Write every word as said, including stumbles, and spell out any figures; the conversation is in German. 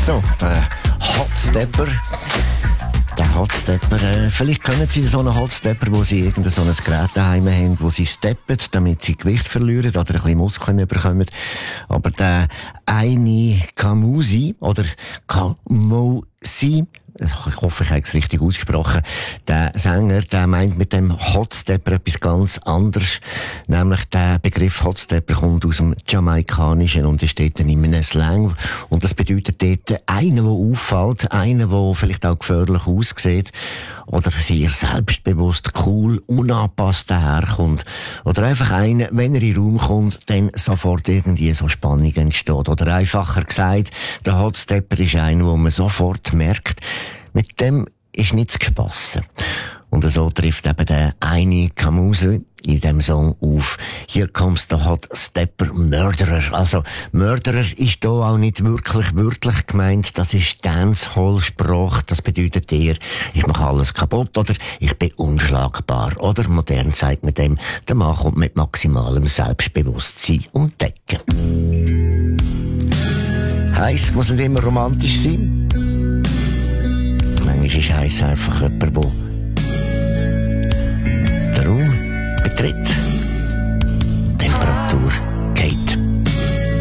So, der Hotstepper. Der Hotstepper, äh, vielleicht kennen Sie so einen Hotstepper, wo Sie irgendein so ein Gerät daheim haben, wo Sie steppen, damit Sie Gewicht verlieren oder ein bisschen Muskeln bekommen. Aber der eine Kamusi oder Kamusi, ich hoffe, ich habe es richtig ausgesprochen, der Sänger, der meint mit dem Hotstepper etwas ganz anderes. Nämlich der Begriff Hotstepper kommt aus dem Jamaikanischen und ist dort in einem Slang. Und das bedeutet dort einer, der auffällt, einer, der vielleicht auch gefährlich aussieht oder sehr selbstbewusst, cool, unangepasst daherkommt. Oder einfach einer, wenn er in den Raum kommt, dann sofort irgendwie so Spannung entsteht. Oder einfacher gesagt, der Hotstepper ist einer, wo man sofort merkt, mit dem ist nichts gespassen. Und so trifft eben der eine Kamuse in dem Song auf. Hier kommst der Hotstepper Murderer. Also, Murderer ist da auch nicht wirklich wörtlich gemeint. Das ist Dancehall-Sprache. Das bedeutet eher, ich mache alles kaputt oder ich bin unschlagbar. Oder modern sagt man dem, der Mann kommt mit maximalem Selbstbewusstsein um die Ecke. Heiss muss nicht immer romantisch sein. Manchmal ist heiss einfach jemand, der